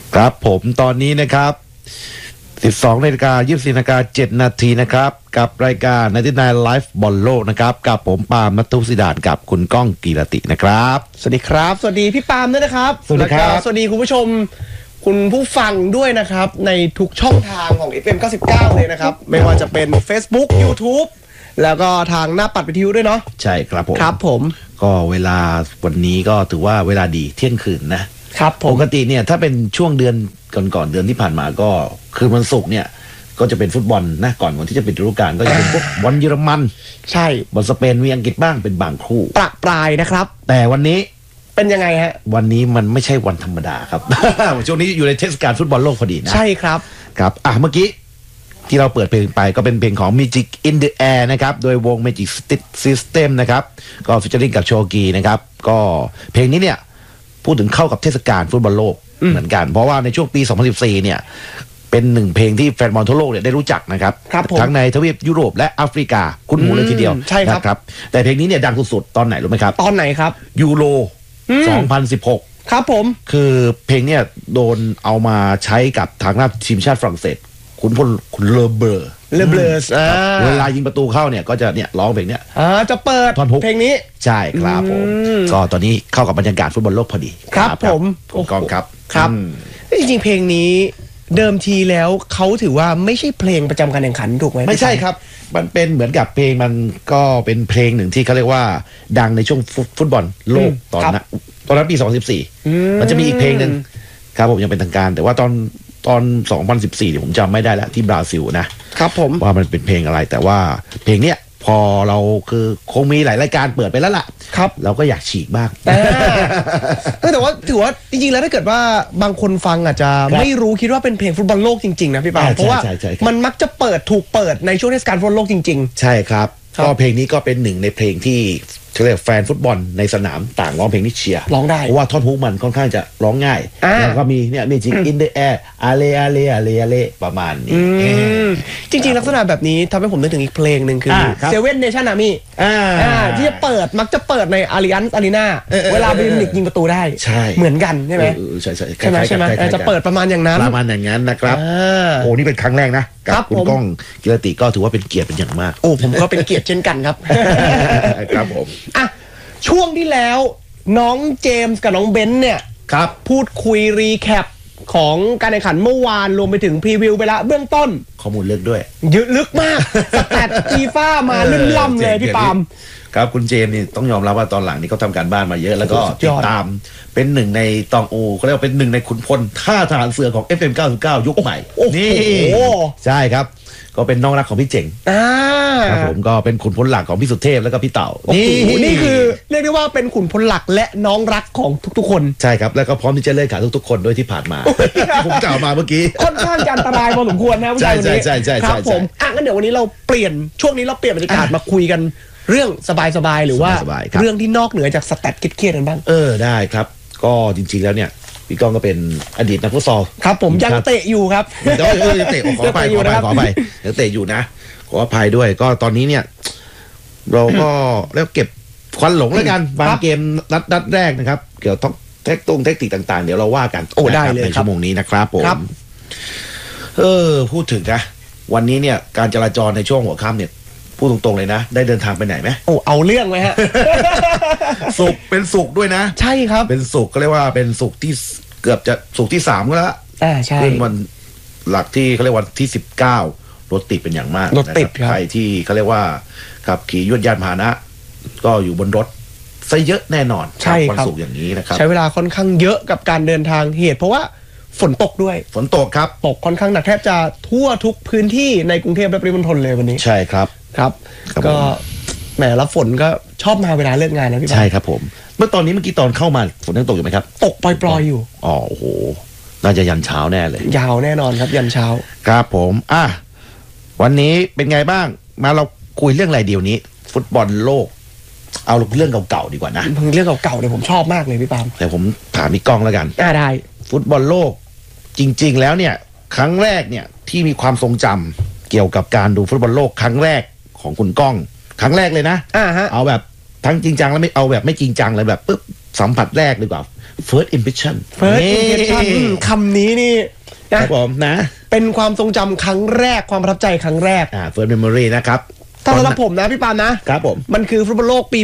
ครับผมตอนนี้นะครับ12:24 น.7 นาทีนะครับกับรายการ99 Live บอลโลกนะครับกับผมปาล์ม ณัฐศิดานกับคุณก้องกีรตินะครับสวัสดีครับสวัสดีพี่ปาล์มด้วยนะครับสวัสดีครับสวัสดีคุณผู้ชมคุณผู้ฟังด้วยนะครับในทุกช่องทางของ FM 99เลยนะครับไม่ว่าจะเป็น Facebook YouTube แล้วก็ทางหน้าปัดวิทยุด้วยเนาะใช่ครับผมครับผมก็เวลาวันนี้ก็ถือว่าเวลาดีเที่ยงคืนนะครับปกติเนี่ยถ้าเป็นช่วงเดือนก่อนเดือนที่ผ่านมาก็คือวันศุกร์เนี่ยก็จะเป็นฟุตบอลนะก่อนวันที่จะปิดฤดูกาลก็จะเป็นพวกบอลเยอรมันใช่บอลสเปนมีอังกฤษบ้างเป็นบางคู่ประปรายนะครับแต่วันนี้เป็นยังไงฮะวันนี้มันไม่ใช่วันธรรมดาครับ ช่วงนี้อยู่ในเทศกาลฟุตบอลโลกพอดีนะใช่ครับครับเมื่อกี้ที่เราเปิดเพลงไปก็เป็นเพลงของ Magic in the Air นะครับโดยวง Magic System นะครับก็ฟีเจอริ่งกับโชกีนะครับก็เพลงนี้เนี่ยพูดถึงเข้ากับเทศกาลฟุตบอลโลกเหมือนกันเพราะว่าในช่วงปี 2014 เนี่ยเป็นหนึ่งเพลงที่แฟนบอลทั่วโลกเนี่ยได้รู้จักนะครับทั้งในทวีปยุโรปและแอฟริกาคุณหมูเลยทีเดียวใช่ครับแต่เพลงนี้เนี่ยดังสุดๆตอนไหนรู้ไหมครับตอนไหนครับยูโร 2016 ครับผมคือเพลงเนี่ยโดนเอามาใช้กับทางหน้าทีมชาติฝรั่งเศสคุณเลเบอร์เวลายิงประตูเข้าเนี่ยก็จะเนี่ยร้องเพลงเนี้ยจะเปิดเพลงนี้ใช่ครับผมก็ตอนนี้เข้ากับบรรยากาศฟุตบอลโลกพอดีครับผมกองครับจริงๆเพลงนี้เดิมทีแล้วเขาถือว่าไม่ใช่เพลงประจำการแข่งขันถูกไหมไม่ใช่ครับมันเป็นเหมือนกับเพลงมันก็เป็นเพลงหนึ่งที่เขาเรียกว่าดังในช่วงฟุตบอลโลกตอนนั้นปี 2014มันจะมีอีกเพลงหนึ่งครับผมยังเป็นทางการแต่ว่าตอน2014เนี่ยผมจำไม่ได้แล้วที่บราซิลนะครับผมว่ามันเป็นเพลงอะไรแต่ว่าเพลงเนี้ยพอเราคือคงมีหลายรายการเปิดไปแล้วล่ะครับเราก็อยากฉีกบ้างแต่ว่าถือว่าจริงๆแล้วถ้าเกิดว่าบางคนฟังอาจจะไม่รู้คิดว่าเป็นเพลงฟุตบอลโลกจริงๆนะพี่ปาเพราะว่ามันมักจะถูกเปิดในช่วงเทศกาลฟุตบอลโลกจริงๆใช่ครับก็เพลงนี้ก็เป็นหนึ่งในเพลงที่เรียกแฟนฟุตบอลในสนามต่างร้องเพลงนี้เชียร์ร้องได้เพราะว่าท่อนฮุกมันค่อนข้างจะร้องง่ายแล้วก็มีเนี่ย Magic in the Air อาเลประมาณนี้จริงๆลักษณะแบบนี้ทำให้ผมนึกถึงอีกเพลงหนึ่งคือ Seven Nation Army ที่จะมักจะเปิดใน Allianz Arena เวลาบาเยิร์นมิวนิกยิงประตูได้เหมือนกันใช่ไหมใช่ไหมจะเปิดประมาณอย่างนั้นนะครับโอ้นี่เป็นครั้งแรกนะกับคุณก้องกิรติก็ถือว่าเป็นเกียรติเป็นอย่างมากโอ้ผมก็เป็นเกียรติเช่นกันครับครับผมช่วงที่แล้วน้องเจมส์กับน้องเบนซ์เนี่ยครับพูดคุยรีแคปของการแข่งขันเมื่อวานรวมไปถึงพรีวิวไปละเบื้องต้นข้อมูลลึกด้วยลึกมากสแตทฟีฟ่ามาลื่นล่ำเลยพี่ปาล์มครับคุณเจมส์นี่ต้องยอมรับว่าตอนหลังนี่เขาทำการบ้านมาเยอะแล้วก็ติดตามเป็นหนึ่งในตองโอเขาเรียกว่าเป็นหนึ่งในขุนพลท่าทหารเสือของ FM 99ยุคใหม่นี่ใช่ครับก็เป็นน้องรักของพี่เจ๋งครับผมก็เป็นขุนพลหลักของพี่สุเทพแล้วก็พี่เต่านี่คือเรียกได้ว่าเป็นขุนพลหลักและน้องรักของทุกๆคนใช่ครับแล้วก็พร้อมที่จะเลิกขาทุกๆคนด้วยที่ผ่านมาผมกล่าวมาเมื่อกี้ค่อนข้างจะอันตรายพอสมควรนะผู้ชายคนนี้ครับผมงั้นเดี๋ยววันนี้เราเปลี่ยนช่วงนี้เราเปลี่ยนบรรยากาศมาคุยกันเรื่องสบายๆหรือว่าเรื่องที่นอกเหนือจากสแตทเครียดๆกันบ้างได้ครับก็จริงๆแล้วเนี่ยพี่ก้องก็เป็นอดีตนักฟุตซอลครับผมยังเตะอยู่ครับยังเตะขออภัยยังเตะอยู่นะขออภัยด้วยก็ตอนนี้เนี่ยเราก็แล้วเก็บควันหลงแล้วกันบางเกมนัดแรกนะครับเกี่ยวกับเทคนิคต่างๆเดี๋ยวเราว่ากันได้เลยในชั่วโมงนี้นะครับผมพูดถึงนะวันนี้เนี่ยการจราจรในช่วงหัวค่ำเนี่ยพูดตรงๆเลยนะได้เดินทางไปไหนไหมเอาเรื่องไหมฮะเป็นสุกด้วยนะใช่ครับเป็นสุกก็เรียกว่าเป็นสุกที่เกือบจะสุกที่3ก็แล้วใช่เป็นวันหลักที่เขาเรียกวันที่19รถติดเป็นอย่างมากรถติดครับใครที่เขาเรียกว่าขับขี่ยวดยานพาหนะก็อยู่บนรถซะเยอะแน่นอนใช่ครับวันศุกร์อย่างนี้นะครับใช้เวลาค่อนข้างเยอะกับการเดินทางเหตุเพราะว่าฝนตกด้วยฝนตกครับตกค่อนข้างหนักแทบจะทั่วทุกพื้นที่ในกรุงเทพและปริมณฑลเลยวันนี้ใช่ครับก็แหมแล้วฝนก็ชอบมาเวลาเลิกงานนะพี่ใช่ครับผมเมื่อกี้ตอนเข้ามาฝนยังตกอยู่ไหมครับตกปล่อยๆอยู่โอ้โหน่าจะยันเช้าแน่เลยยาวแน่นอนครับยันเช้าครับผมวันนี้เป็นไงบ้างมาเราคุยเรื่องอะไรเดี๋ยวนี้ฟุตบอลโลกเอาเรื่องเก่าๆดีกว่านะเรื่องเก่าๆเนี่ยผมชอบมากเลยพี่ปาล์มแต่ผมถามพี่ก้องแล้วกันได้ฟุตบอลโลกจริงๆแล้วเนี่ยครั้งแรกเนี่ยที่มีความทรงจำเกี่ยวกับการดูฟุตบอลโลกครั้งแรกของคุณก้องครั้งแรกเลยนะเอาแบบทั้งจริงจังแล้วไม่เอาแบบไม่จริงจังเลยแบบปุ๊บสัมผัสแรกดีกว่า first impression คำนี้นี่ครับผมนะเป็นความทรงจำครั้งแรกความประทับใจครั้งแรก first memory นะครับถ้าสำหรับผมนะพี่ปานนะครับผมมันคือฟุตบอลโลกปี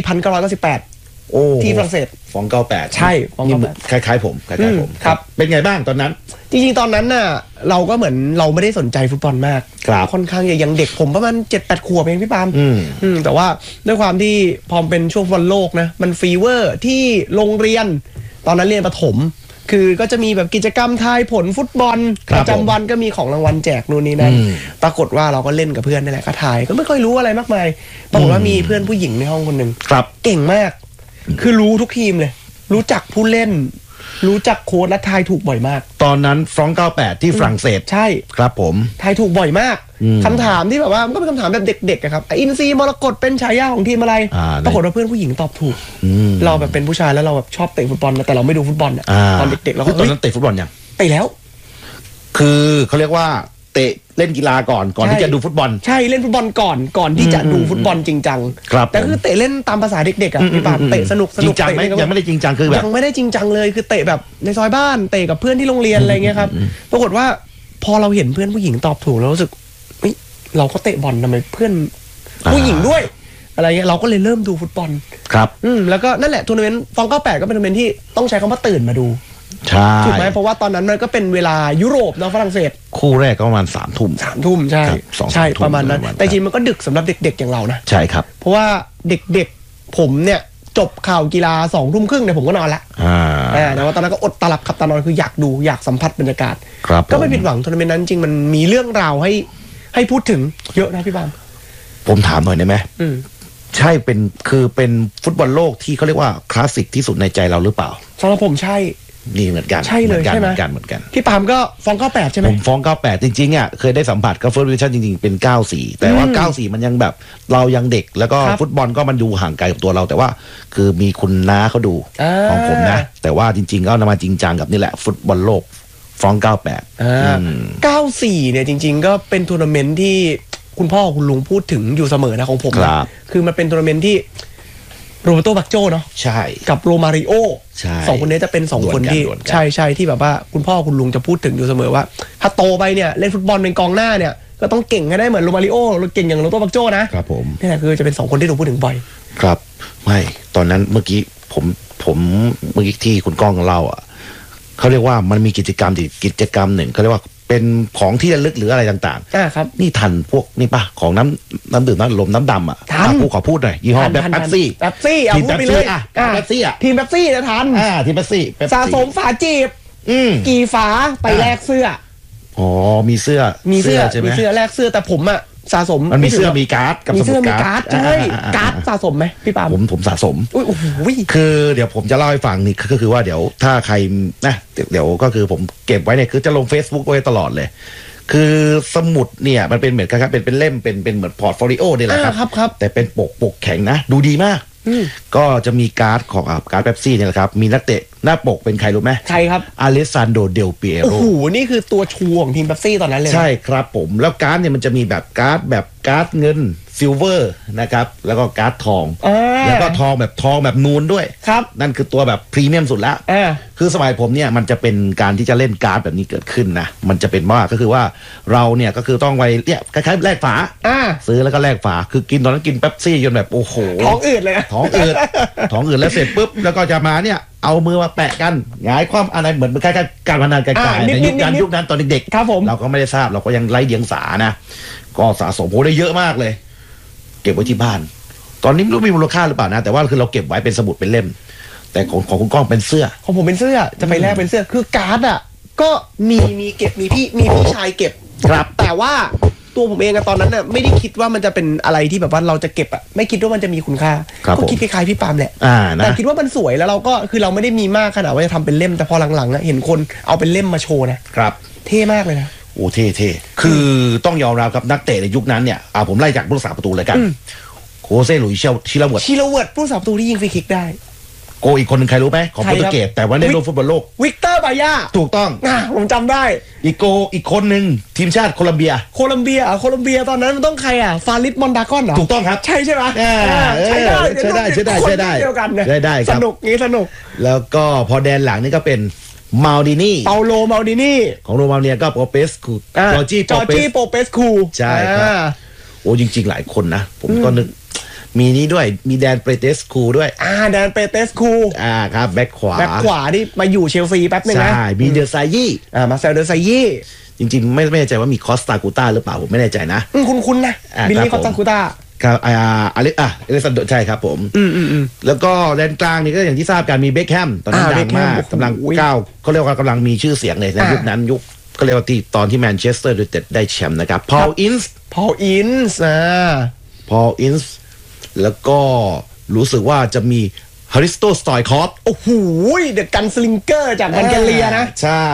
1998ที่ฝรั่งเศส 298 ใช่คล้ายๆผมครับเป็นไงบ้างตอนนั้นจริงๆตอนนั้นน่ะเราก็เหมือนเราไม่ได้สนใจฟุตบอลมากค่อนข้างยังเด็กผมประมาณ 7-8 ขวบเองพี่ปามแต่ว่าด้วยความที่พอเป็นช่วงฟุตบอลโลกนะมันฟีเวอร์ที่โรงเรียนตอนนั้นเรียนประถมคือก็จะมีแบบกิจกรรมทายผลฟุตบอลประจำวันก็มีของรางวัลแจกนู่นนี่นั่นปรากฏว่าเราก็เล่นกับเพื่อนนี่แหละก็ทายก็ไม่ค่อยรู้อะไรมากมายปรากฏว่ามีเพื่อนผู้หญิงในห้องคนหนึ่งเก่งมากคือรู้ทุกทีมเลยรู้จักผู้เล่นรู้จักโค้ชและทายถูกบ่อยมากตอนนั้นฟรองก์98ที่ฝรั่งเศสใช่ครับผมทายถูกบ่อยมากคำถามที่แบบว่ามันก็เป็นคำถามแบบเด็กๆครับอินซีมรกตเป็นฉายาของทีมอะไรปรากฏว่าเพื่อนผู้หญิงตอบถูกเราแบบเป็นผู้ชายแล้วเราแบบชอบเตะฟุตบอลแต่เราไม่ดูฟุตบอลตอนเด็กๆเราตอนนั้นเตะฟุตบอลยังเตะแล้วคือเขาเรียกว่าเตะเล่นกีฬาก่อนที่จะดูฟุตบอลใช่เล่นฟุตบอลก่อนที่จะดูฟุตบอลจริงจังแต่คือเตะเล่นตามภาษาเด็กๆอ่ะพี่ปาเตะสนุกจริงจังไหมยังไม่ได้จริงจังคือแบบยังไม่ได้จริงจังเลยคือเตะแบบในซอยบ้านเตะกับเพื่อนที่โรงเรียนอะไรเงี้ยครับปรากฏว่าพอเราเห็นเพื่อนผู้หญิงตอบถูกเรารู้สึกเราก็เตะบอลทำไมเพื่อนผู้หญิงด้วยอะไรเงี้ยเราก็เลยเริ่มดูฟุตบอลครับแล้วก็นั่นแหละทัวร์นาเมนต์ฟอง98ก็เป็นทัวร์นาเมนต์ที่ต้องใช้คำว่าตื่นมาดูใช่ถูกไหมเพราะว่าตอนนั้นมันก็เป็นเวลายุโรปเนาะฝรั่งเศสคู่แรกก็ประมาณ3 ทุ่มใช่ใช่ประมาณนั้นแต่จริงมันก็ดึกสำหรับเด็กๆอย่างเรานะใช่ครับเพราะว่าเด็กๆผมเนี่ยจบข่าวกีฬา2 ทุ่มครึ่งเนี่ยผมก็นอนละแต่ว่าตอนนั้นก็อดตาหลับขับตานอนคืออยากดูอยากสัมผัสบรรยากาศก็ไม่ผิดหวังทัวร์นาเมนต์นั้นจริงมันมีเรื่องราวให้พูดถึงเยอะนะพี่บามผมถามหน่อยได้ไหมใช่เป็นฟุตบอลโลกที่เขาเรียกว่าคลาสสิกที่สุดในใจเราหรือเปล่าสำหรับผมใช่นี่เหมือนกันใช่เลยใช่ไหมเหมือนกันพี่ปามก็ฟอง98ใช่ไหมผมฟอง98จริงๆอ่ะเคยได้สัมผัสกับเฟิร์สดิวิชั่นจริงๆเป็น94แต่ว่า94มันยังแบบเรายังเด็กแล้วก็ฟุตบอลก็มันดูห่างไกลกับตัวเราแต่ว่าคือมีคุณน้าเขาดูของผมนะแต่ว่าจริงๆก็นำมาจริงจังกับนี่แหละฟุตบอลโลกฟอง 98เนี่ยจริงๆก็เป็นทัวร์นาเมนต์ที่คุณพ่อคุณลุงพูดถึงอยู่เสมอนะของผมคือมันเป็นทัวร์นาเมนต์ที่โรเบโต บักโจเนาะใช่กับโรมาริโอ2 คนนี้จะเป็น2 คนที่ใช่ที่แบบว่าคุณพ่อคุณลุงจะพูดถึงอยู่เสมอว่าถ้าโตไปเนี่ยเล่นฟุตบอลเป็นกองหน้าเนี่ยก็ต้องเก่งให้ได้เหมือนโรมาริโอเก่งอย่างโรเบโต บักโจนะครับผมนี่แหละคือจะเป็น2 คนที่เราพูดถึงบ่อยครับไม่ตอนนั้นเมื่อกี้ผมเมื่อกี้ที่คุณก้องเล่าอ่ะเขาเรียกว่ามันมีกิจกรรมหนึ่งเขาเรียกว่าเป็นของที่ระลึกหรืออะไรต่างๆครับนี่ทันพวกนี่ป่ะของน้ำดื่มน้ำลมน้ำดำอ่ะผู้ขอพูดหน่อยยี่ห้อแบบแป๊บซี่ทีมแป๊บซี่แป๊บซี่อ่ะทีมแป๊บซี่จะทันทีมแป๊บซี่สะสมฝาจีบกี่ฝาไปแลกเสื้ออ๋อมีเสื้อใช่ไหมมีเสื้อแลกเสื้อแต่ผมอ่ะสะสมมันมีเสื้อมีการ์ดกับสมุดการ์ดใช่การ์ดสะสมไหมพี่ปาผมสะสมโอ้โหคือเดี๋ยวผมจะเล่าให้ฟังนี่ก็คือว่าเดี๋ยวถ้าใครนะเดี๋ยวก็คือผมเก็บไว้เนี่ยคือจะลง Facebook ไว้ตลอดเลยคือสมุดเนี่ยมันเป็นเหมือนกันเป็นเล่มเป็นเหมือนพอร์ตโฟลิโอนี่แหละครับแต่เป็นปกแข็งนะดูดีมากก็จะมีการ์ดของการ์ดเป๊ปซี่เนี่ยแหละครับมีนักเตะหน้าปกเป็นใครรู้ไหมใครครับอเลสซานโด เดลเปียโรโอ้โหนี่คือตัวชูของทีมเป๊ปซี่ตอนนั้นเลยใช่ครับผมแล้วการ์ดเนี่ยมันจะมีแบบการ์ดเงินซิลเวอร์นะครับแล้วก็การ์ดทองแล้วก็ทองแบบนูนด้วยครับนั่นคือตัวแบบพรีเมียมสุดละคือสมัยผมเนี่ยมันจะเป็นการที่จะเล่นการ์ดแบบนี้เกิดขึ้นนะมันจะเป็นว่าก็คือว่าเราเนี่ยก็คือต้องไปเนี่ยคล้ายๆแลกฝาซื้อแล้วก็แลกฝาคือกินตอนนั้นกินเป๊ปซี่จนแบบโอ้โหท้องอืดเลยท้องอืดแล้วเสร็จปุ๊บแล้วก็จะมาเนี่ยเอามือมาแปะกันหงายความอะไรเหมือนคล้ายๆการพนันไกลๆในยุคนั้นตอนเด็กๆเราก็ไม่ได้ทราบเราก็ยังไร้เดียงสานะก็สะสมโหได้เยอะมากเลยเก็บไว้ที่บ้านตอนนี้ไม่รู้มีมูลค่าหรือเปล่านะแต่ว่าคือเราเก็บไว้เป็นสมุดเป็นเล่มแต่ของคุณก้องเป็นเสื้อของผมเป็นเสื้อจะไปแลกเป็นเสื้อคือการ์ดอ่ะก็มีเก็บมีพี่ชายเก็บครับแต่ว่าตัวผมเองตอนนั้นน่ะไม่ได้คิดว่ามันจะเป็นอะไรที่แบบว่าเราจะเก็บอ่ะไม่คิดว่ามันจะมีคุณค่าก็คิดคล้ายๆพี่ปามแหละแต่คิดว่ามันสวยแล้วเราก็คือเราไม่ได้มีมากขนาดว่าจะทำเป็นเล่มแต่พอหลังๆเห็นคนเอาเป็นเล่มมาโชว์นะครับเท่มากเลยนะโอ้เท่คือต้องยอมรับครับนักเตะในยุคนั้นเนี่ยผมไล่จากผู้รักษาประตูเลยกันโคเซ่หลุยส์ชิลาเวิร์ดผู้รักษาประตูที่ยิงฟรีคิกได้โกโกอีกคนหนึ่งใครรู้ไหมของโปรตุเกสแต่ว่าในโลกฟุตบอลโลกวิกเตอร์บายาถูกต้องผมจำได้อีกคนหนึ่งทีมชาติโคลัมเบียตอนนั้นมันต้องใครฟาริสมอนดากอนเหรอถูกต้องครับใช่ไหมใช่ได้เดียวกันได้สนุกงี้สนุกแล้วก็พอแดนหลังนี่ก็เป็นมาลดินี่เปาโลมาลดินี่ของโรมาเนียก็โปเปสคูจอร์จี้โปเปสคูใช่ครับโอ้จริงๆหลายคนนะผมก็นึกมีนี้ด้วยมีแดนเปเตสคูด้วยแดนเปเตสคูครับแบ็คขวาที่มาอยู่เชลซีแป๊บนึงนะใช่มีเดอร์ไซยี่มาเซลเดอร์ไซยี่จริงๆไม่แน่ใจว่ามีคอสตากูต้าหรือเปล่าผมไม่แน่ใจนะคุณนะบิลลี่คอสตากูต้าครับอเล็กซานโดใช่ครับผมแล้วก็แดนกลางนี่ก็อย่างที่ทราบกันมีเบคแฮมตอนนั้นดังมากกำลังก้าวเขาเรียกว่ากำลังมีชื่อเสียงในยุคนั้นก็เรียกว่าที่ตอนที่แมนเชสเตอร์ยูไนเต็ดได้แชมป์นะครับพอลอินส์แล้วก็รู้สึกว่าจะมีฮาริสโตสตอยคอฟโอ้โหเดอะกันสลิงเกอร์จากบัลแกเรียนะใช่